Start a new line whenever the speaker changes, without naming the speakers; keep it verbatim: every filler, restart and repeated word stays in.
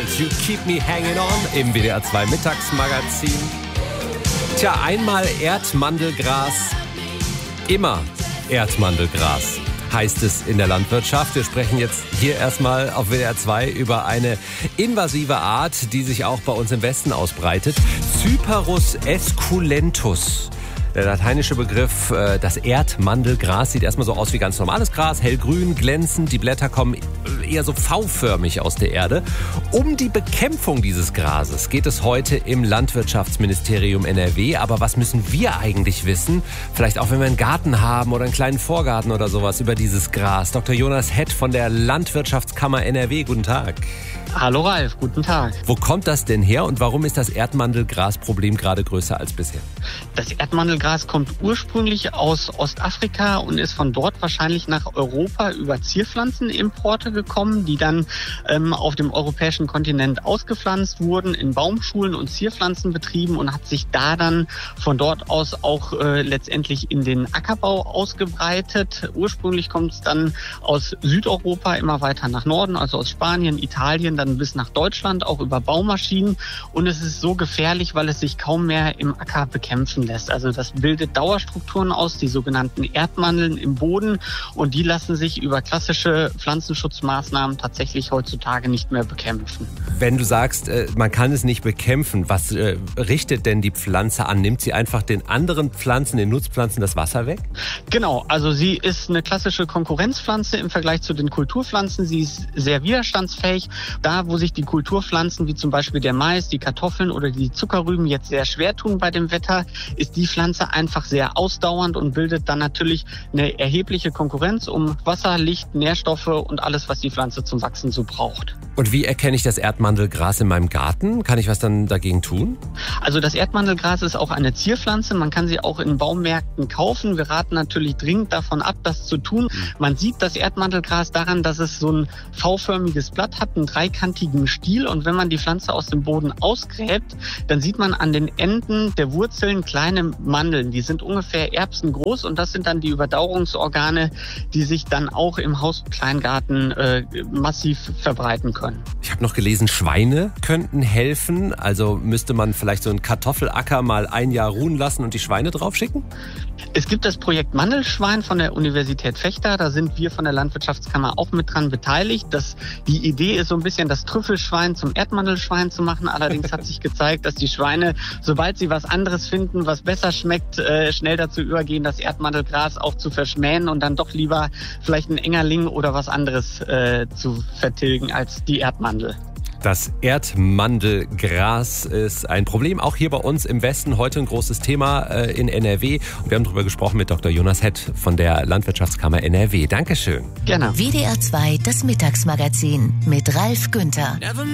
World, You Keep Me Hanging On im W D R zwei Mittagsmagazin. Tja, einmal Erdmandelgras, immer Erdmandelgras, heißt es in der Landwirtschaft. Wir sprechen jetzt hier erstmal auf W D R zwei über eine invasive Art, die sich auch bei uns im Westen ausbreitet. Cyperus esculentus. Der lateinische Begriff, das Erdmandelgras, sieht erstmal so aus wie ganz normales Gras, hellgrün, glänzend. Die Blätter kommen eher so V-förmig aus der Erde. Um die Bekämpfung dieses Grases geht es heute im Landwirtschaftsministerium N R W. Aber was müssen wir eigentlich wissen? Vielleicht auch, wenn wir einen Garten haben oder einen kleinen Vorgarten oder sowas über dieses Gras. Doktor Jonas Hett von der Landwirtschaftskammer N R W, guten Tag.
Hallo Ralf, guten Tag.
Wo kommt das denn her und warum ist das Erdmandelgrasproblem gerade größer als bisher?
Das Erdmandelgras kommt ursprünglich aus Ostafrika und ist von dort wahrscheinlich nach Europa über Zierpflanzenimporte gekommen, die dann ähm, auf dem europäischen Kontinent ausgepflanzt wurden, in Baumschulen und Zierpflanzenbetrieben und hat sich da dann von dort aus auch äh, letztendlich in den Ackerbau ausgebreitet. Ursprünglich kommt es dann aus Südeuropa immer weiter nach Norden, also aus Spanien, Italien, dann bis nach Deutschland, auch über Baumaschinen. Und es ist so gefährlich, weil es sich kaum mehr im Acker bekämpfen lässt. Also das bildet Dauerstrukturen aus, die sogenannten Erdmandeln im Boden. Und die lassen sich über klassische Pflanzenschutzmaßnahmen tatsächlich heutzutage nicht mehr bekämpfen.
Wenn du sagst, man kann es nicht bekämpfen, was richtet denn die Pflanze an? Nimmt sie einfach den anderen Pflanzen, den Nutzpflanzen, das Wasser weg?
Genau, also sie ist eine klassische Konkurrenzpflanze im Vergleich zu den Kulturpflanzen. Sie ist sehr widerstandsfähig. Da, wo sich die Kulturpflanzen, wie zum Beispiel der Mais, die Kartoffeln oder die Zuckerrüben jetzt sehr schwer tun bei dem Wetter, ist die Pflanze einfach sehr ausdauernd und bildet dann natürlich eine erhebliche Konkurrenz um Wasser, Licht, Nährstoffe und alles, was die Pflanze zum Wachsen so braucht.
Und wie erkenne ich das Erdmandelgras in meinem Garten? Kann ich was dann dagegen tun?
Also das Erdmandelgras ist auch eine Zierpflanze. Man kann sie auch in Baumärkten kaufen. Wir raten natürlich dringend davon ab, das zu tun. Man sieht das Erdmandelgras daran, dass es so ein V-förmiges Blatt hat, einen dreikantigen Stiel. Und wenn man die Pflanze aus dem Boden ausgräbt, dann sieht man an den Enden der Wurzeln kleine Mandeln. Die sind ungefähr erbsengroß und das sind dann die Überdauerungsorgane, die sich dann auch im Haus- und Kleingarten äh, massiv verbreiten können.
Ich habe noch gelesen, Schweine könnten helfen. Also müsste man vielleicht so einen Kartoffelacker mal ein Jahr ruhen lassen und die Schweine draufschicken?
Es gibt das Projekt Mandelschwein von der Universität Vechta. Da sind wir von der Landwirtschaftskammer auch mit dran beteiligt. Das, die Idee ist so ein bisschen das Trüffelschwein zum Erdmandelschwein zu machen. Allerdings hat sich gezeigt, dass die Schweine, sobald sie was anderes finden, was besser schmeckt, äh, schnell dazu übergehen, das Erdmandelgras auch zu verschmähen und dann doch lieber vielleicht einen Engerling oder was anderes äh, zu vertilgen als die Erdmandel.
Das Erdmandelgras ist ein Problem, auch hier bei uns im Westen. Heute ein großes Thema äh, in N R W. Und wir haben darüber gesprochen mit Doktor Jonas Hett von der Landwirtschaftskammer N R W. Dankeschön.
Gerne.
W D R zwei, das Mittagsmagazin mit Ralf Günther.